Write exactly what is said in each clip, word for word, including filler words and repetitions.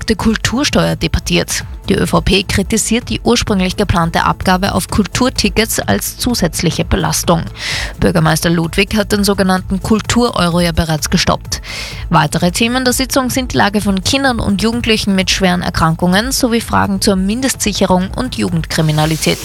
verfolgte Kultursteuer debattiert. Die ÖVP kritisiert die ursprünglich geplante Abgabe auf Kulturtickets als zusätzliche Belastung. Bürgermeister Ludwig hat den sogenannten Kultur-Euro ja bereits gestoppt. Weitere Themen der Sitzung sind die Lage von Kindern und Jugendlichen mit schweren Erkrankungen sowie Fragen zur Mindestsicherung und Jugendkriminalität.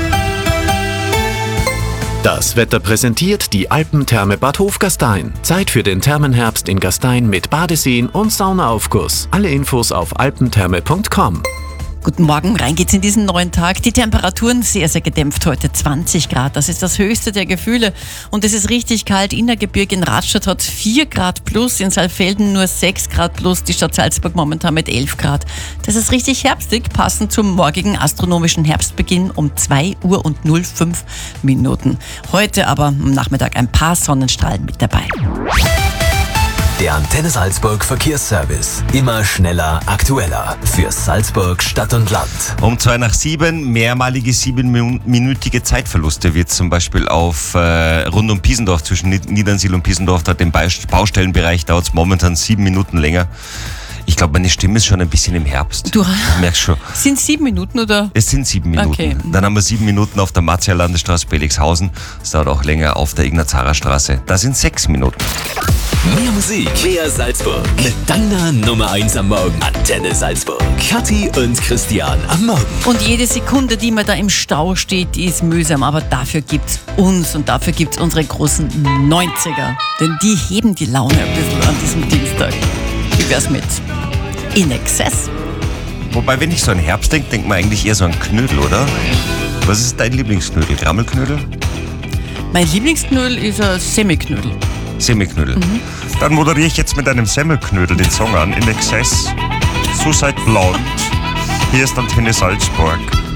Das Wetter präsentiert die Alpentherme Bad Hofgastein. Zeit für den Thermenherbst in Gastein mit Badeseen und Saunaaufguss. Alle Infos auf alpentherme punkt com. Guten Morgen, rein geht's in diesen neuen Tag. Die Temperaturen sehr, sehr gedämpft heute, zwanzig Grad. Das ist das höchste der Gefühle. Und es ist richtig kalt. Innergebirge in Radstadt hat vier Grad plus, in Saalfelden nur sechs Grad plus, die Stadt Salzburg momentan mit elf Grad. Das ist richtig herbstig, passend zum morgigen astronomischen Herbstbeginn um zwei Uhr und null fünf Minuten. Heute aber am Nachmittag ein paar Sonnenstrahlen mit dabei. Der Antenne Salzburg Verkehrsservice. Immer schneller, aktueller. Für Salzburg, Stadt und Land. Um zwei nach sieben, mehrmalige siebenminütige Zeitverluste wird zum Beispiel auf äh, rund um Piesendorf, zwischen Niedernsiel und Piesendorf, da den Baustellenbereich dauert es momentan sieben Minuten länger. Ich glaube, meine Stimme ist schon ein bisschen im Herbst. Du merkst schon. Sind sieben Minuten oder? Es sind sieben Minuten. Okay. Dann haben wir sieben Minuten auf der Marzia Landesstraße Belixhausen. Das dauert auch länger auf der Ignazara Straße. Da sind sechs Minuten. Mehr Musik, mehr Salzburg. Mit deiner Nummer eins am Morgen. Antenne Salzburg. Kathi und Christian am Morgen. Und jede Sekunde, die man da im Stau steht, die ist mühsam. Aber dafür gibt's uns und dafür gibt's unsere großen neunziger. Denn die heben die Laune ein bisschen an diesem Dienstag. Wie wär's mit In Excess? Wobei, wenn ich so an Herbst denke, denkt man eigentlich eher so an Knödel, oder? Was ist dein Lieblingsknödel? Rammelknödel? Mein Lieblingsknödel ist ein Semmelknödel. Semmelknödel. Mhm. Dann moderiere ich jetzt mit einem Semmelknödel den Song an, In Excess. Suicide Blonde. Hier ist Antenne Salzburg.